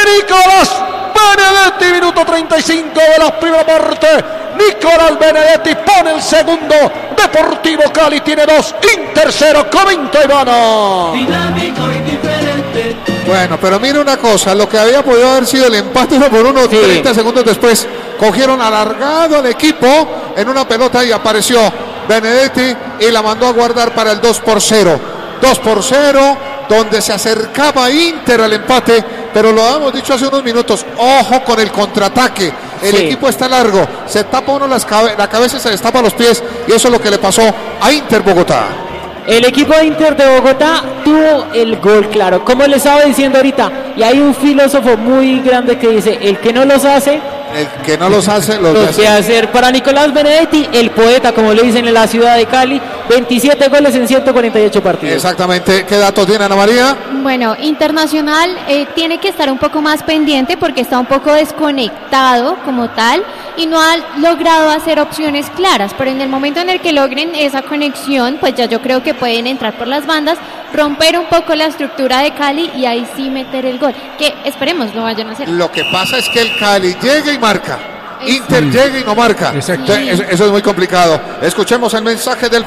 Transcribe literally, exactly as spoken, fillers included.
Nicolás Benedetti, minuto treinta y cinco de la primera parte. Nicolás Benedetti pone el segundo. Deportivo Cali tiene dos, Inter cero. Comenta Ivana. Dinámico y diferente. Bueno, pero mira una cosa, lo que había podido haber sido el empate uno por uno, sí. treinta segundos después, cogieron alargado al equipo en una pelota y apareció Benedetti y la mandó a guardar para el dos por cero. dos por cero, donde se acercaba Inter al empate, pero lo habíamos dicho hace unos minutos, ojo con el contraataque. El sí. equipo está largo, se tapa uno las cabe- la cabeza y se les tapa los pies, y eso es lo que le pasó a Inter Bogotá. El equipo de Inter de Bogotá tuvo el gol claro, como les estaba diciendo ahorita, y hay un filósofo muy grande que dice, el que no los hace, el que no los hace, los, los ve hacer. Para Nicolás Benedetti, el poeta, como le dicen en la ciudad de Cali, veintisiete goles en ciento cuarenta y ocho partidos. Exactamente. ¿Qué datos tiene Ana María? Bueno, Internacional eh, tiene que estar un poco más pendiente porque está un poco desconectado como tal y no ha logrado hacer opciones claras, pero en el momento en el que logren esa conexión, pues ya yo creo que pueden entrar por las bandas, romper un poco la estructura de Cali y ahí sí meter el gol, que esperemos lo vayan a hacer. Lo que pasa es que el Cali llega y marca, Inter sí. llega y no marca. Exacto. Entonces, eso es muy complicado. Escuchemos el mensaje del